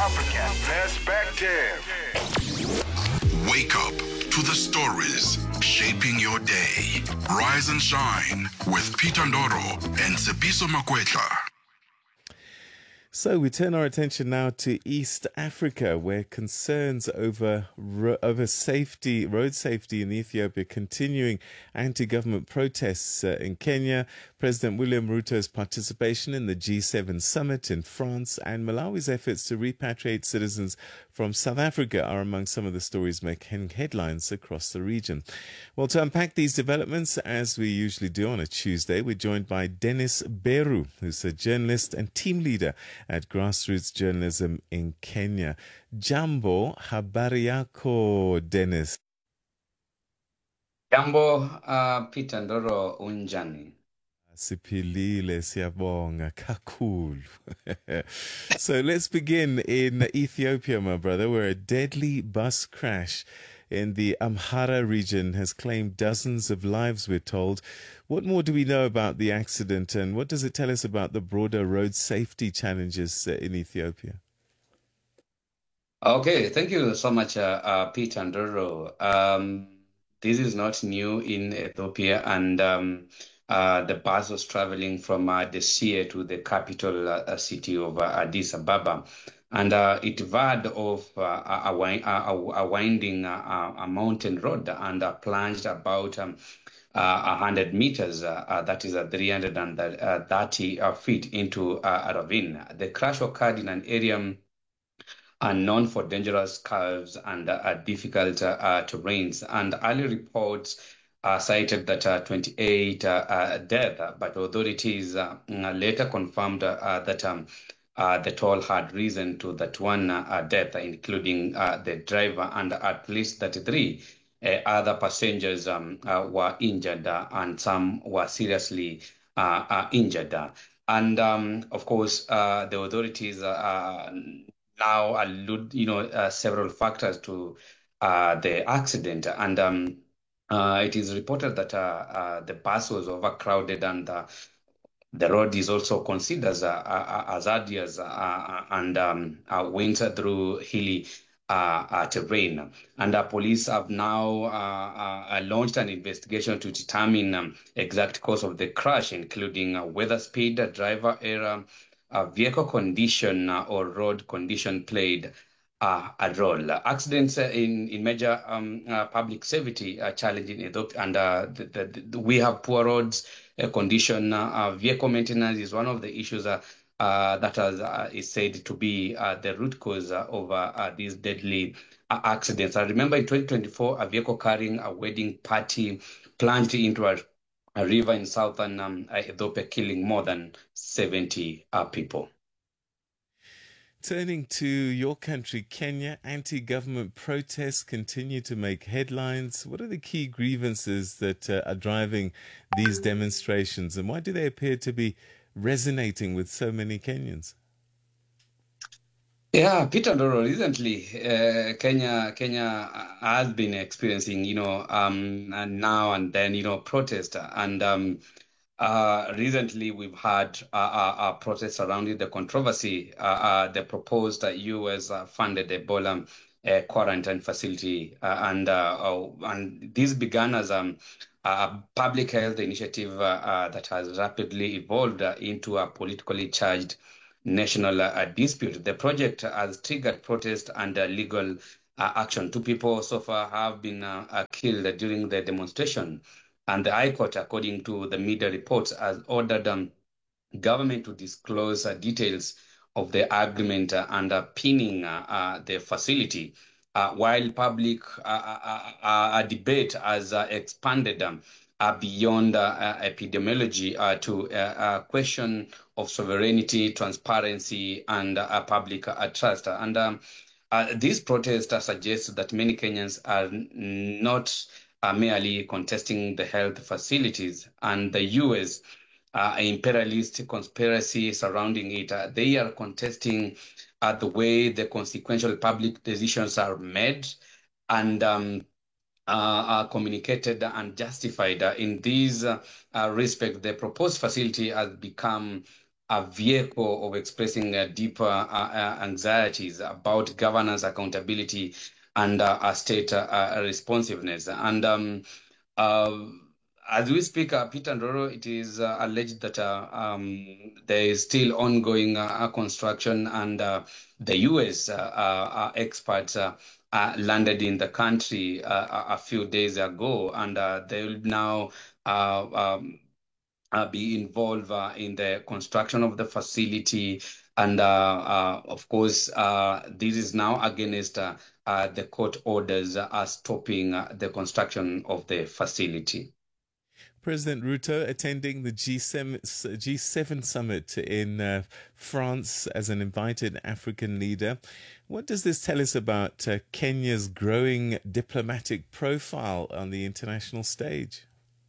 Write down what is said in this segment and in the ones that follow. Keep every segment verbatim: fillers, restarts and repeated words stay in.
African perspective. Wake up to the stories shaping your day. Rise and shine with Peter Ndoro and Tsepiso Makwetla. So we turn our attention now to East Africa, where concerns over ro- over safety, road safety in Ethiopia, continuing anti-government protests uh, in Kenya, President William Ruto's participation in the G seven summit in France, and Malawi's efforts to repatriate citizens from South Africa are among some of the stories making headlines across the region. Well, to unpack these developments, as we usually do on a Tuesday, we're joined by Dennis Beru, who's a journalist and team leader at Grassroots Journalism in Kenya. Jambo, habari yako, Dennis? Jambo, uh, Peter Ndoro Unjani. Sipilile siyabonga kakhulu. So let's begin in Ethiopia, my brother, where a deadly bus crash in the Amhara region has claimed dozens of lives, we're told. What more do we know about the accident, and what does it tell us about the broader road safety challenges uh, in Ethiopia? Okay, thank you so much, uh, uh, Peter Ndoro. Um, this is not new in Ethiopia, and um, uh, the bus was traveling from uh, Dessie to the capital uh, city of uh, Addis Ababa. And uh, it veered off uh, a, a, a, a winding uh, a mountain road and uh, plunged about um, uh, one hundred meters, uh, uh, that is uh, three hundred thirty uh, feet into uh, a ravine. The crash occurred in an area uh, known for dangerous curves and uh, difficult uh, uh, terrains. And early reports uh, cited that uh, twenty-eight uh, uh, deaths, but authorities uh, later confirmed uh, that um, Uh, the toll had risen to that one uh, death, including uh, the driver, and at least thirty-three uh, other passengers um, uh, were injured, uh, and some were seriously uh, uh, injured. And um, of course, uh, the authorities uh, now allude, you know, uh, several factors to uh, the accident, and um, uh, it is reported that uh, uh, the bus was overcrowded and uh, the road is also considered as uh, hazardous uh, and um, uh, went through hilly uh, uh, terrain. And uh, police have now uh, uh, launched an investigation to determine um, exact cause of the crash, including uh, weather speed, driver error, uh, vehicle condition, uh, or road condition played uh, a role. Accidents in, in major um, uh, public safety uh, challenge in Ethiopia, and uh, the, the, the, we have poor roads, uh, condition, uh, vehicle maintenance is one of the issues uh, uh, that has, uh, is said to be uh, the root cause uh, of uh, uh, these deadly uh, accidents. I remember in twenty twenty-four, a vehicle carrying a wedding party plunged into a, a river in southern um, Ethiopia, killing more than seventy uh, people. Turning to your country, Kenya, anti-government protests continue to make headlines. What are the key grievances that uh, are driving these demonstrations, and why do they appear to be resonating with so many Kenyans? Yeah, Peter Ndoro, recently, uh, Kenya Kenya has been experiencing, you know, um, and now and then, you know, protest. And um, uh, recently we've had uh, uh, uh, protests surrounding the controversy, uh, uh, the proposed uh, U S-funded Ebola uh, quarantine facility. Uh, and uh, oh, and this began as um, a public health initiative uh, uh, that has rapidly evolved uh, into a politically charged national uh, dispute. The project has triggered protest and uh, legal uh, action. Two people so far have been uh, uh, killed during the demonstration. And the High Court, according to the media reports, has ordered um, government to disclose uh, details of the agreement uh, underpinning uh, uh, the facility. Uh, while public uh, uh, uh, debate has uh, expanded um, uh, beyond uh, uh, epidemiology uh, to uh, a question of sovereignty, transparency, and uh, public uh, trust. And um, uh, this protest uh, suggests that many Kenyans are not uh, merely contesting the health facilities and the U S uh, imperialist conspiracy surrounding it. Uh, they are contesting uh, the way the consequential public decisions are made and um, uh, are communicated and justified. Uh, in this uh, uh, respect, the proposed facility has become a vehicle of expressing uh, deeper uh, uh, anxieties about governance, accountability, and uh, uh, state uh, uh, responsiveness. And um, uh, as we speak, uh, Peter Ndoro, it is uh, alleged that uh, um, there is still ongoing uh, construction, and uh, the U S uh, uh, experts uh, uh, landed in the country uh, a few days ago, and uh, they will now uh, um, uh, be involved uh, in the construction of the facility. And uh, uh, of course, uh, this is now against uh, uh, the court orders uh, stopping uh, the construction of the facility. President Ruto attending the G seven, G seven summit in uh, France as an invited African leader. What does this tell us about uh, Kenya's growing diplomatic profile on the international stage?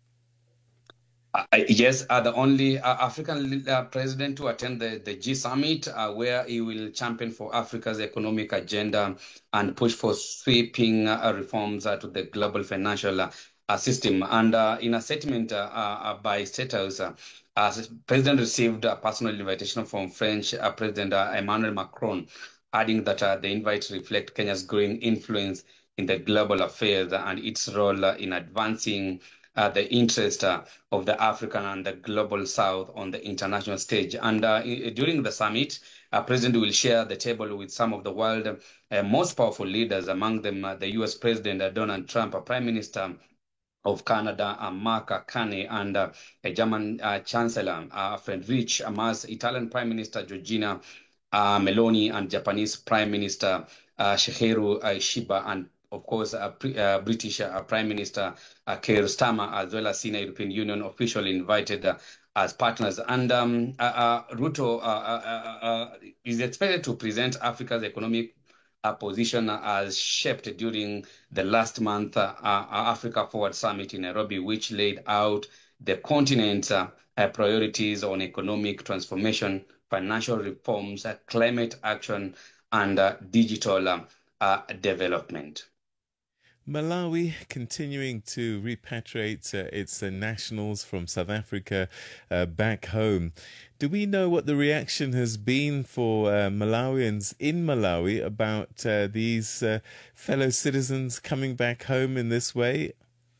Uh, yes, uh, the only uh, African uh, president to attend the, the G Summit, uh, where he will champion for Africa's economic agenda and push for sweeping uh, reforms uh, to the global financial uh, uh, system. And uh, in a statement uh, uh, by State House, uh, uh, President received a personal invitation from French uh, President uh, Emmanuel Macron, adding that uh, the invite reflects Kenya's growing influence in the global affairs and its role uh, in advancing Uh, the interest uh, of the African and the global South on the international stage. And uh, during the summit, uh, President will share the table with some of the world's uh, most powerful leaders, among them uh, the U S President uh, Donald Trump, uh, Prime Minister of Canada, uh, Mark Carney, and uh, a German uh, Chancellor, uh, Friedrich Merz, Italian Prime Minister Giorgia uh, Meloni, and Japanese Prime Minister uh, Shigeru uh, Shiba, and of course, uh, uh, British uh, Prime Minister uh, Keir Starmer, as well as senior European Union officially invited uh, as partners. And um, uh, uh, Ruto uh, uh, uh, is expected to present Africa's economic uh, position as shaped during the last month uh, uh, Africa Forward Summit in Nairobi, which laid out the continent's uh, uh, priorities on economic transformation, financial reforms, uh, climate action, and uh, digital uh, uh, development. Malawi continuing to repatriate uh, its uh, nationals from South Africa uh, back home. Do we know what the reaction has been for uh, Malawians in Malawi about uh, these uh, fellow citizens coming back home in this way?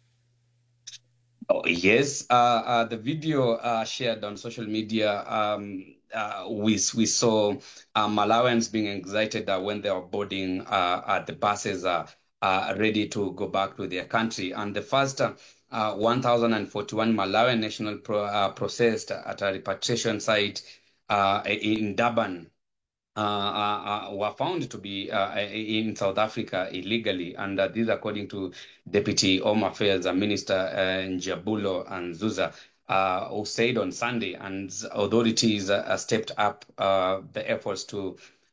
Oh, yes, uh, uh, the video uh, shared on social media, um, uh, we, we saw uh, Malawians being excited uh, when they were boarding uh, at the buses uh, uh, ready to go back to their country. And the first uh, uh, one thousand forty-one Malawian national pro, uh, processed at a repatriation site uh, in Durban uh, uh, were found to be uh, in South Africa illegally. And uh, this according to Deputy Home Affairs Minister uh, Njabulo Nzuza, uh, who said on Sunday, and authorities uh, stepped up uh, the efforts to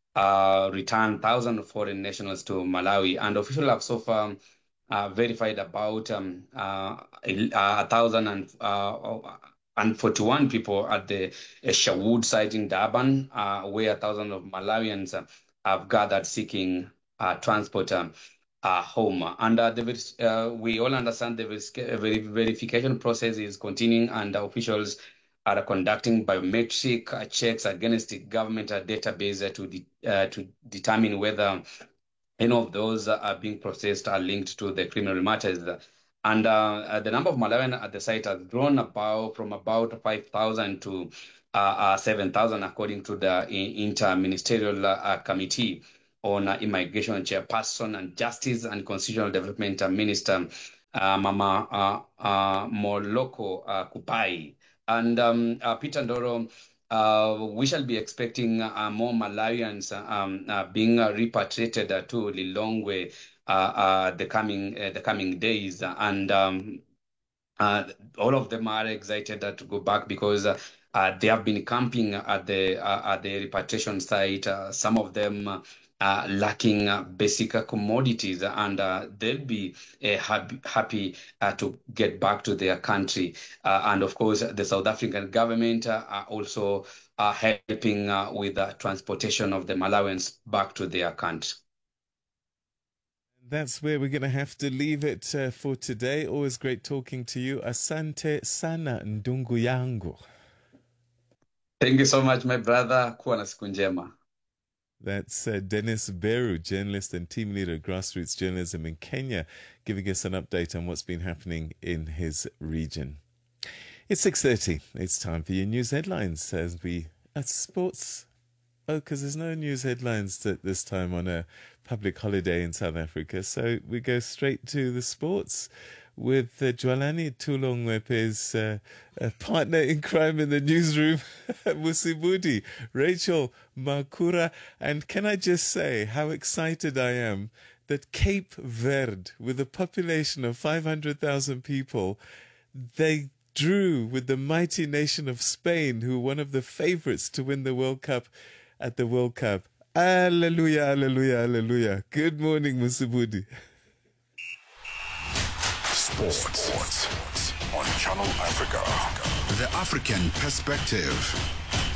uh, return thousands of foreign nationals to Malawi. And officials have so far uh, verified about um, uh, a thousand and uh, and forty-one people at the uh, Sherwood site in Durban, uh, where thousands of Malawians uh, have gathered seeking uh, transport um, uh, home. And uh, the, uh, we all understand the verification process is continuing, and officials are conducting biometric checks against the government database to de uh, to determine whether any of those are being processed are linked to the criminal matters. And uh, the number of Malawians at the site has grown about from about five thousand to uh, uh, seven thousand, according to the Inter-Ministerial uh, Committee on uh, Immigration Chairperson and Justice and Constitutional Development Minister uh, Mama uh, uh, Moloko uh, Kupai. And um, uh, Peter Ndoro, uh, we shall be expecting uh, more Malawians um, uh, being uh, repatriated uh, to Lilongwe uh, uh, the coming uh, the coming days, and um, uh, all of them are excited uh, to go back because uh, uh, they have been camping at the uh, at the repatriation site. Uh, some of them Uh, Uh, lacking uh, basic uh, commodities, and uh, they'll be uh, happy, happy uh, to get back to their country. Uh, and of course, the South African government uh, are also uh, helping uh, with the transportation of the Malawians back to their country. That's where we're going to have to leave it uh, for today. Always great talking to you. Asante sana, ndungu yangu. Thank you so much, my brother. Kuwa na siku njema. That's uh, Dennis Beru, journalist and team leader of grassroots journalism in Kenya, giving us an update on what's been happening in his region. It's six thirty. It's time for your news headlines as we at sports. Oh, because there's no news headlines at this time on a public holiday in South Africa. So we go straight to the sports with uh, Jwalani Tulongwepe's uh, uh, partner in crime in the newsroom, Musibudi, Rachel Makura. And can I just say how excited I am that Cape Verde, with a population of five hundred thousand people, they drew with the mighty nation of Spain, who were one of the favourites to win the World Cup at the World Cup. Hallelujah, hallelujah, hallelujah. Good morning, Musibudi. Sports, Sports on Channel Africa. The African Perspective.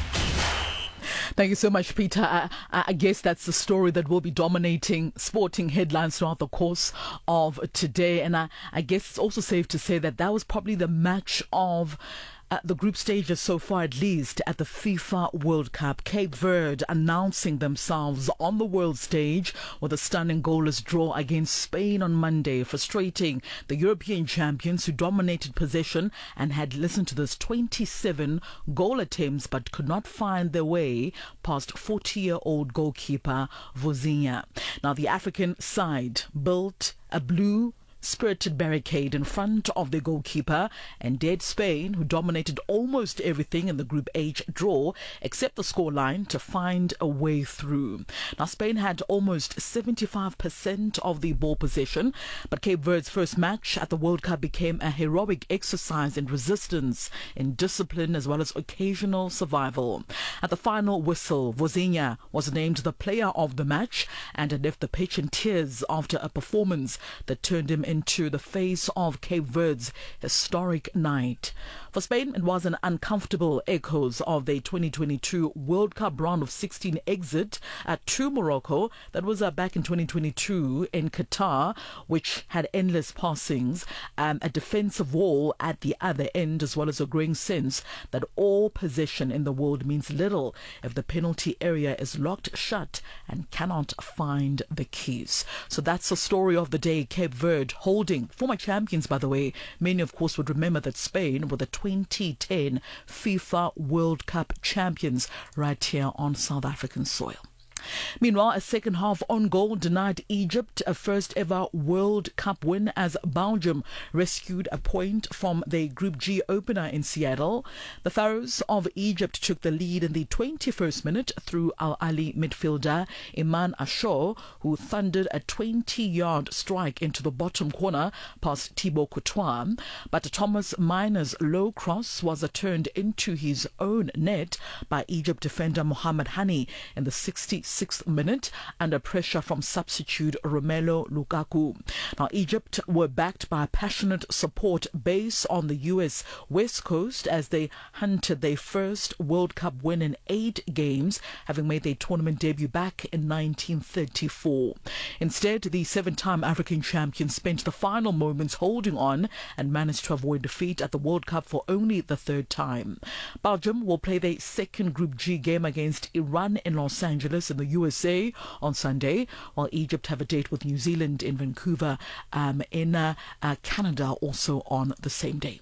Thank you so much, Peter. I, I guess that's the story that will be dominating sporting headlines throughout the course of today. And I, I guess it's also safe to say that that was probably the match of Uh, the group stages so far, at least, at the FIFA World Cup. Cape Verde announcing themselves on the world stage with a stunning goalless draw against Spain on Monday, frustrating the European champions who dominated possession and had, listened to this, twenty-seven goal attempts but could not find their way past forty-year-old goalkeeper Vozinha. Now, the African side built a blue spirited barricade in front of the goalkeeper and dared Spain, who dominated almost everything in the Group H draw except the scoreline, to find a way through. Now, Spain had almost seventy-five percent of the ball possession, but Cape Verde's first match at the World Cup became a heroic exercise in resistance, in discipline, as well as occasional survival. At the final whistle, Vozinha was named the player of the match and had left the pitch in tears after a performance that turned him into the face of Cape Verde's historic night. For Spain, it was an uncomfortable echoes of the twenty twenty-two World Cup round of sixteen exit at to Morocco. That was uh, back in twenty twenty-two in Qatar, which had endless passings, um, a defensive wall at the other end, as well as a growing sense that all possession in the world means little if the penalty area is locked shut and cannot find the keys. So that's the story of the day. Cape Verde holding, former champions, by the way. Many, of course, would remember that Spain were the twenty ten FIFA World Cup champions right here on South African soil. Meanwhile, a second half on goal denied Egypt a first ever World Cup win as Belgium rescued a point from the Group G opener in Seattle. The Pharaohs of Egypt took the lead in the twenty-first minute through Al Ahly midfielder Iman Ashor, who thundered a twenty-yard strike into the bottom corner past Thibaut Courtois. But Thomas Miner's low cross was turned into his own net by Egypt defender Mohamed Hani in the sixty-sixth minute under pressure from substitute Romelu Lukaku. Now, Egypt were backed by a passionate support base on the U S West Coast as they hunted their first World Cup win in eight games, having made their tournament debut back in nineteen thirty-four. Instead, the seven-time African champions spent the final moments holding on and managed to avoid defeat at the World Cup for only the third time. Belgium will play their second Group G game against Iran in Los Angeles in the U S A on Sunday, while Egypt have a date with New Zealand in Vancouver um, in uh, uh, Canada also on the same day.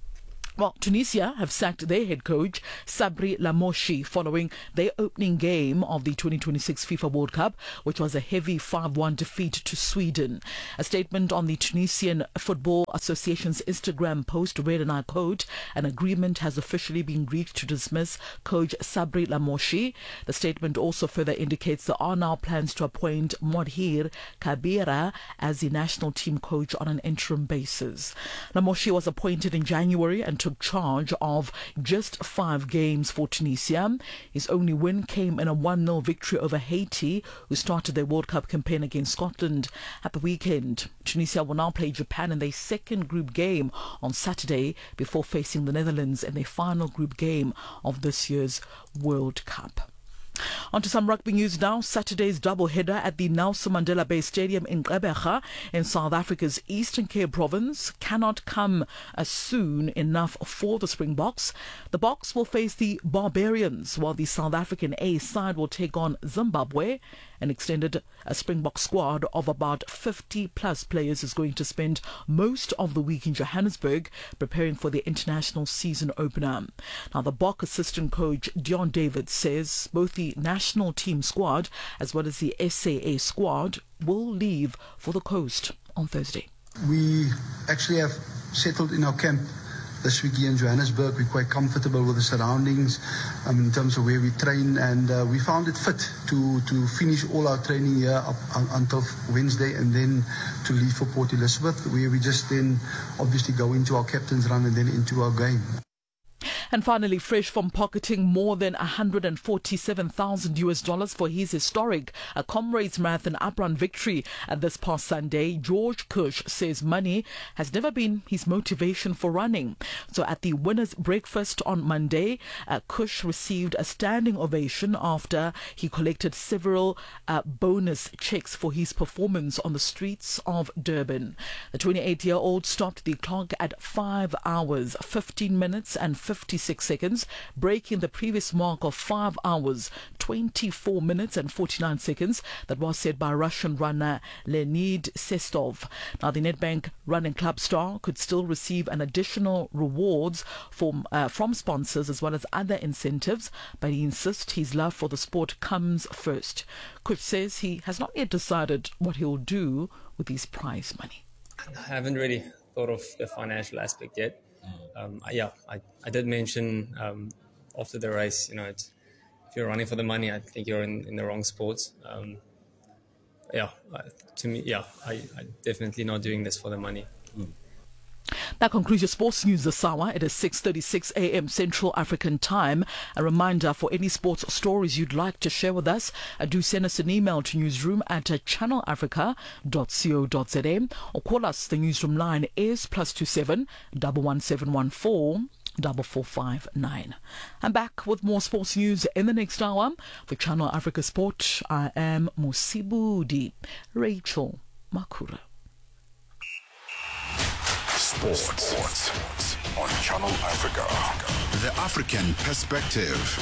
Well, Tunisia have sacked their head coach, Sabri Lamouchi, following their opening game of the twenty twenty-six FIFA World Cup, which was a heavy five one defeat to Sweden. A statement on the Tunisian Football Association's Instagram post read, and I quote, "An agreement has officially been reached to dismiss coach Sabri Lamouchi." The statement also further indicates there are now plans to appoint Modhir Kabira as the national team coach on an interim basis. Lamouchi was appointed in January and took charge of just five games for Tunisia. His only win came in a one nil victory over Haiti, who started their World Cup campaign against Scotland at the weekend. Tunisia will now play Japan in their second group game on Saturday before facing the Netherlands in their final group game of this year's World Cup. On to some rugby news now. Saturday's double-header at the Nelson Mandela Bay Stadium in Gqeberha in South Africa's Eastern Cape province cannot come as soon enough for the Springboks. The Boks will face the Barbarians, while the South African A side will take on Zimbabwe. An extended a Springbok squad of about fifty plus players is going to spend most of the week in Johannesburg preparing for the international season opener. Now, the Bok assistant coach Dion David says both the national team squad as well as the S A A squad will leave for the coast on Thursday. We actually have settled in our camp this week here in Johannesburg. We're quite comfortable with the surroundings um, in terms of where we train, and uh, we found it fit to, to finish all our training here up un- until Wednesday and then to leave for Port Elizabeth, where we just then obviously go into our captain's run and then into our game. And finally, fresh from pocketing more than one hundred forty-seven thousand U S dollars for his historic uh, Comrades Marathon uprun victory uh, this past Sunday, George Kush says money has never been his motivation for running. So at the winner's breakfast on Monday, uh, Kush received a standing ovation after he collected several uh, bonus checks for his performance on the streets of Durban. The twenty-eight-year-old stopped the clock at five hours, fifteen minutes and fifty-six seconds, breaking the previous mark of five hours, twenty-four minutes and forty-nine seconds that was set by Russian runner Leonid Sestov. Now, the Nedbank running club star could still receive an additional rewards from, uh, from sponsors as well as other incentives, but he insists his love for the sport comes first. Kuch says he has not yet decided what he'll do with his prize money. I haven't really thought of the financial aspect yet. Um, yeah, I, I did mention um, after the race, you know, it's, if you're running for the money, I think you're in, in the wrong sports. Um, yeah, to me, yeah, I, I'm definitely not doing this for the money. Mm. That concludes your sports news this hour. It is six thirty-six a.m. Central African Time. A reminder, for any sports stories you'd like to share with us, uh, do send us an email to newsroom at uh, channel africa dot co dot za or call us. The newsroom line is plus two seven one one seven one four double four five nine. I'm back with more sports news in the next hour. For Channel Africa Sport, I am Musibudi Rachel Makura. Sports. Sports on Channel Africa. The African perspective.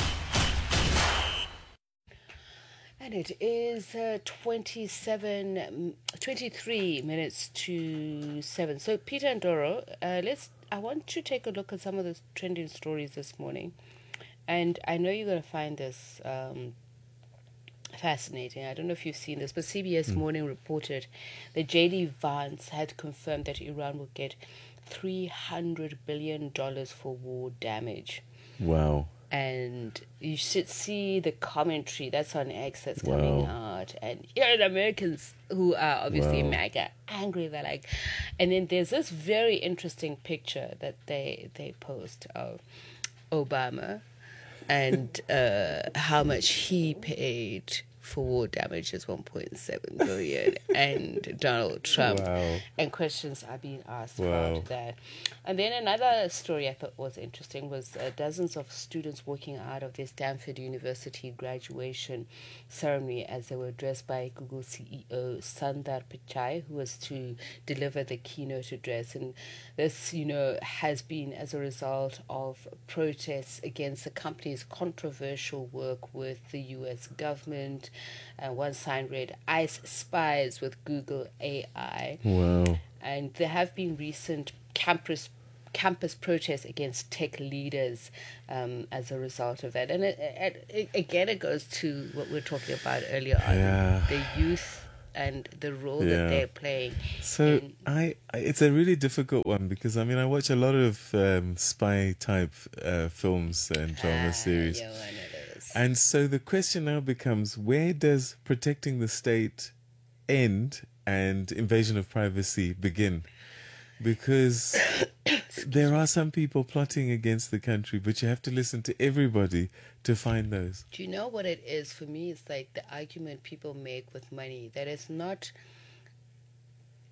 And it is uh, twenty-seven, twenty-three minutes to seven. So, Peter Ndoro, uh, let's. I want to take a look at some of the trending stories this morning. And I know you're going to find this um, fascinating. I don't know if you've seen this, but C B S mm. Morning reported that J D Vance had confirmed that Iran will get three hundred billion dollars for war damage. Wow. And you should see the commentary that's on X that's wow. coming out. And here are the Americans who are obviously wow. mega angry. They're like, and then there's this very interesting picture that they they post of Obama and uh, how much he paid for war damages, one point seven billion, and Donald Trump. Wow. And questions are being asked wow. about that. And then another story I thought was interesting was uh, dozens of students walking out of their Stanford University graduation ceremony as they were addressed by Google C E O Sundar Pichai, who was to deliver the keynote address. And this, you know, has been as a result of protests against the company's controversial work with the U S government. Uh, one sign read, ICE spies with Google A I. Wow. And there have been recent campus campus protests against tech leaders um, as a result of that. And it, it, it, again, it goes to what we were talking about earlier on, yeah. the youth and the role yeah. that they're playing. So in, I, I, it's a really difficult one because I mean I watch a lot of um, spy type uh, films and drama ah, series. yeah, one of those. And so the question now becomes, where does protecting the state end and invasion of privacy begin? Because there are some people plotting against the country, but you have to listen to everybody to find those. Do you know what it is? For me, it's like the argument people make with money, that it's not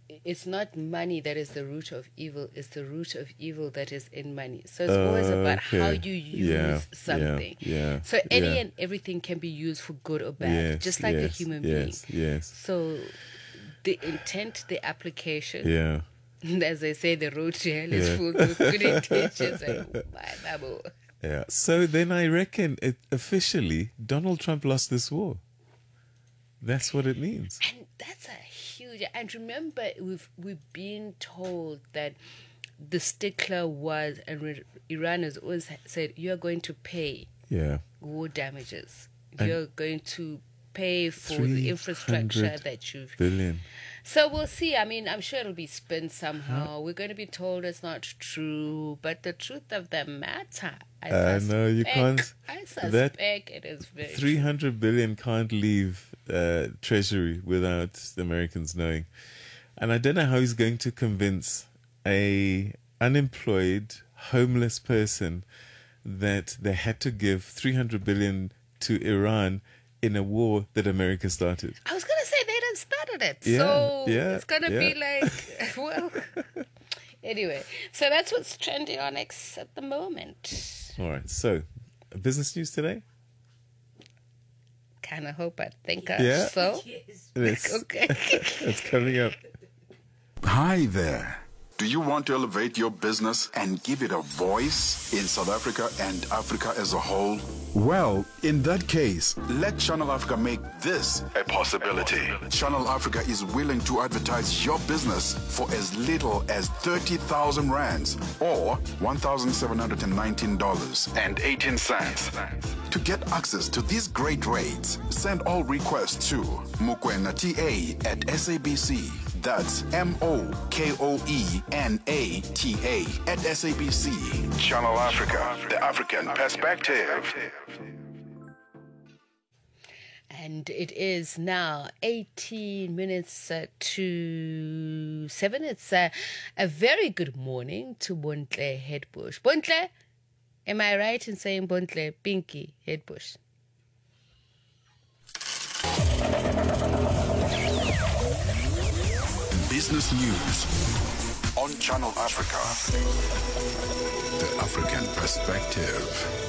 it's not money that is the root of evil, it's the root of evil that is in money. So it's always about Okay. how you use Yeah, something. yeah, yeah, so any yeah. and everything can be used for good or bad, Yes, just like a yes, human yes, being. yes. So the intent, the application, Yeah. as they say, the road to hell Yeah. is full of good intentions. And, my babu. Yeah. So then I reckon it, officially Donald Trump lost this war. That's what it means. And that's a huge. And remember, we've we've been told that the stickler was, and re- Iran has always said, you are going to pay Yeah. war damages. And You're going to pay for the infrastructure three hundred that you've. billion. So we'll see. I mean, I'm sure it'll be spun somehow. We're going to be told it's not true, but the truth of the matter, I Uh, suspect, no, you can't. I That suspect it is very Three hundred billion can't leave uh, Treasury without the Americans knowing, and I don't know how he's going to convince a unemployed, homeless person that they had to give three hundred billion to Iran in a war that America started. I was going to say they done started it. Yeah, so yeah, it's going to yeah. be like, well, anyway. So that's what's trending on X at the moment. All right, so business news today. Kind of hope, I think uh, Yeah. so. It's, Okay. it's coming up. Hi there. Do you want to elevate your business and give it a voice in South Africa and Africa as a whole? Well, in that case, let Channel Africa make this a possibility. Channel Africa is willing to advertise your business for as little as thirty thousand rands or one thousand seven hundred nineteen dollars and eighteen cents. To get access to these great rates, send all requests to Mokoena T A at S A B C. That's M O K O E N A T A at S A B C. Channel Africa, the African perspective. And it is now eighteen minutes uh, to seven. It's uh, a very good morning to Bontle Headbush. Bontle, am I right in saying Bontle Pinky Headbush? Business news on Channel Africa. The African perspective.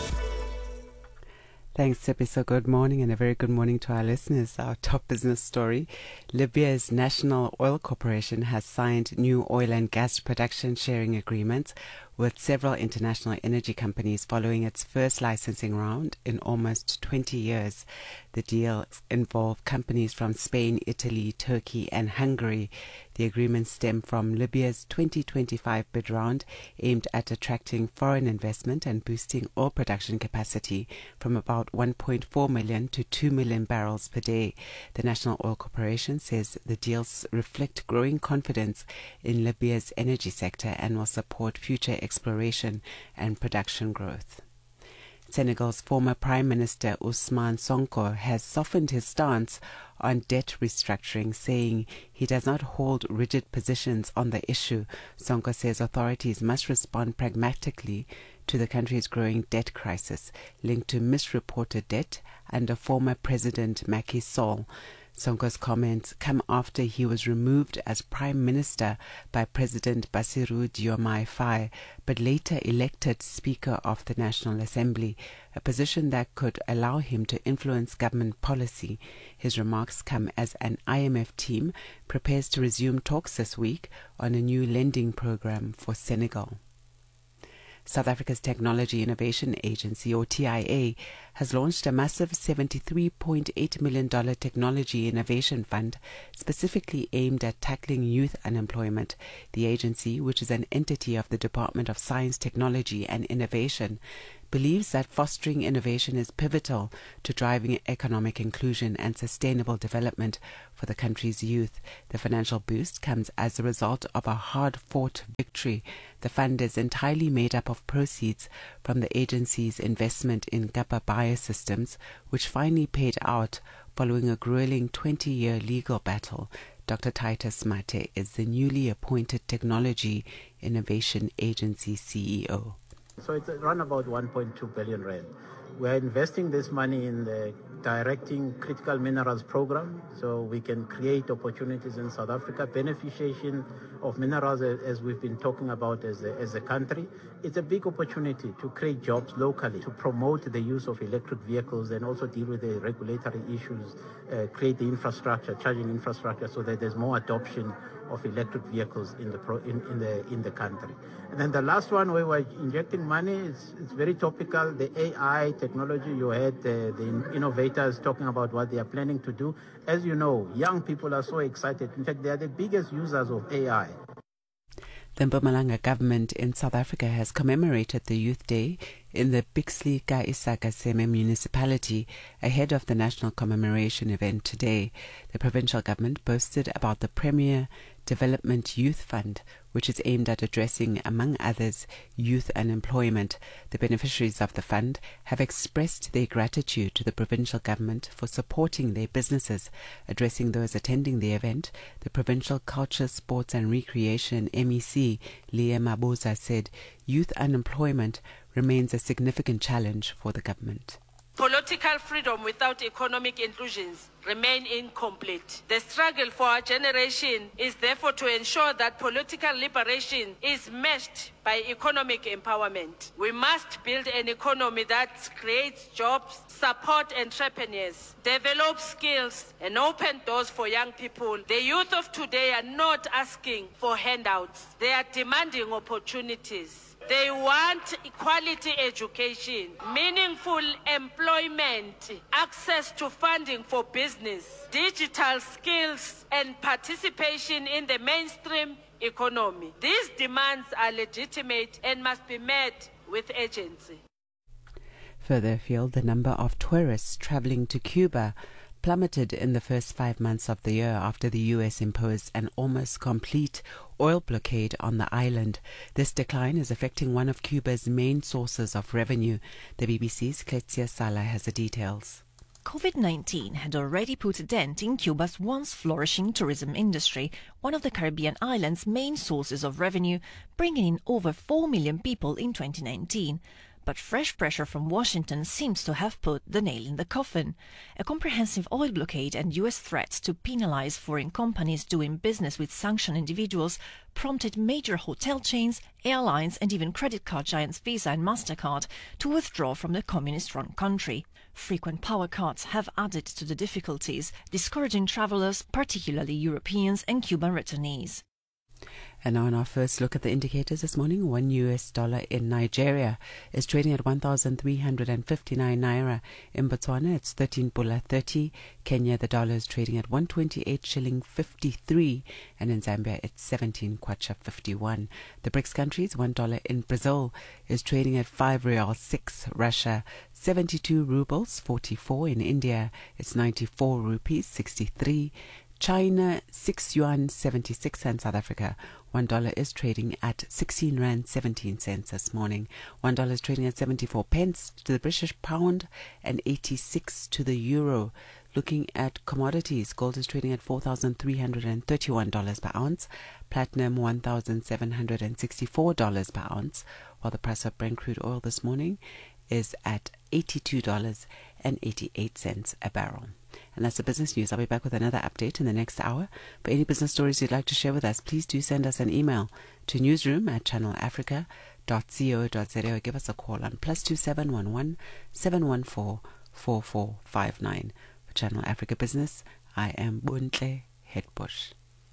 Thanks, Sepiso. Good morning and a very good morning to our listeners. Our top business story. Libya's National Oil Corporation has signed new oil and gas production sharing agreements with several international energy companies following its first licensing round in almost twenty years. The deal involved companies from Spain, Italy, Turkey and Hungary. The agreements stem from Libya's twenty twenty-five bid round aimed at attracting foreign investment and boosting oil production capacity from about one point four million to two million barrels per day. The National Oil Corporation says the deals reflect growing confidence in Libya's energy sector and will support future exploration and production growth. Senegal's former Prime Minister Ousmane Sonko has softened his stance on debt restructuring, saying he does not hold rigid positions on the issue. Sonko says authorities must respond pragmatically to the country's growing debt crisis linked to misreported debt under former President Macky Sall. Sonko's comments come after he was removed as Prime Minister by President Bassirou Diomaye Faye, but later elected Speaker of the National Assembly, a position that could allow him to influence government policy. His remarks come as an I M F team prepares to resume talks this week on a new lending program for Senegal. South Africa's Technology Innovation Agency, or T I A, has launched a massive seventy-three point eight million dollars technology innovation fund specifically aimed at tackling youth unemployment. The agency, which is an entity of the Department of Science, Technology and Innovation, believes that fostering innovation is pivotal to driving economic inclusion and sustainable development for the country's youth. The financial boost comes as a result of a hard-fought victory. The fund is entirely made up of proceeds from the agency's investment in Gapa Biosystems, which finally paid out following a grueling twenty-year legal battle. Doctor Titus Mate is the newly appointed Technology Innovation Agency C E O. So it's around about one point two billion rand. We're investing this money in the directing critical minerals program so we can create opportunities in South Africa, beneficiation of minerals as we've been talking about as a, as a country. It's a big opportunity to create jobs locally, to promote the use of electric vehicles and also deal with the regulatory issues, uh, create the infrastructure, charging infrastructure so that there's more adoption of electric vehicles in the pro, in, in the in the country. And then the last one, where we're injecting money, it's, it's very topical. The A I technology, you heard the, the innovators talking about what they are planning to do. As you know, young people are so excited. In fact, they are the biggest users of A I. The Mpumalanga government in South Africa has commemorated the Youth Day in the Bixley Ka Isaka municipality ahead of the national commemoration event today. The provincial government boasted about the Premier Development Youth Fund, which is aimed at addressing, among others, youth unemployment. The beneficiaries of the fund have expressed their gratitude to the provincial government for supporting their businesses. Addressing those attending the event, the Provincial Culture, Sports and Recreation M E C, Leah Mabuza, said youth unemployment remains a significant challenge for the government. Political freedom without economic inclusions remain incomplete. The struggle for our generation is therefore to ensure that political liberation is matched by economic empowerment. We must build an economy that creates jobs, support entrepreneurs, develop skills, and open doors for young people. The youth of today are not asking for handouts. They are demanding opportunities. They want quality education, meaningful employment, access to funding for business, digital skills, and participation in the mainstream economy. These demands are legitimate and must be met with urgency. Further afield, the number of tourists traveling to Cuba plummeted in the first five months of the year after the U S imposed an almost complete oil blockade on the island. This decline is affecting one of Cuba's main sources of revenue. The B B C's Kletzia Sala has the details. COVID nineteen had already put a dent in Cuba's once flourishing tourism industry, one of the Caribbean island's main sources of revenue, bringing in over four million people in twenty nineteen. But fresh pressure from Washington seems to have put the nail in the coffin. A comprehensive oil blockade and U S threats to penalize foreign companies doing business with sanctioned individuals prompted major hotel chains, airlines, and even credit card giants Visa and MasterCard to withdraw from the communist-run country. Frequent power cuts have added to the difficulties, discouraging travelers, particularly Europeans and Cuban returnees. And now in our first look at the indicators this morning, one U S dollar in Nigeria is trading at one thousand three hundred fifty-nine naira. In Botswana, it's thirteen pula thirty. Kenya, the dollar is trading at one twenty-eight shilling fifty-three. And in Zambia, it's seventeen kwacha fifty-one. The BRICS countries, one dollar in Brazil is trading at five real six. Russia, seventy-two rubles forty-four. In India, it's ninety-four rupees sixty-three. China, six yuan seventy-six, and South Africa, one dollar is trading at sixteen rand seventeen cents this morning. One dollar is trading at seventy-four pence to the British pound and eighty-six to the euro. Looking at commodities, gold is trading at four thousand three hundred thirty-one dollars per ounce, platinum one thousand seven hundred sixty-four dollars per ounce, while the price of Brent crude oil this morning is at eighty-two dollars and eighty-eight cents a barrel. And that's the business news. I'll be back with another update in the next hour. For any business stories you'd like to share with us, please do send us an email to newsroom at channel africa dot co dot za or give us a call on plus two seven one one seven one four four four five nine. For Channel Africa Business, I am Buntle Hetbush.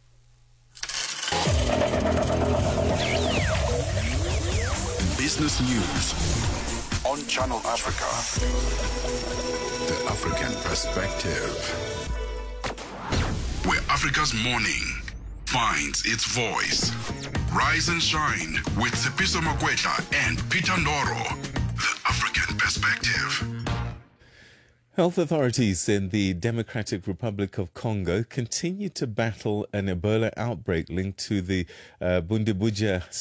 Business news on Channel Africa. The African Perspective. Where Africa's morning finds its voice. Rise and shine with Tsepiso Makwetla and Peter Ndoro. The African Perspective. Health authorities in the Democratic Republic of Congo continue to battle an Ebola outbreak linked to the uh, Bundibuja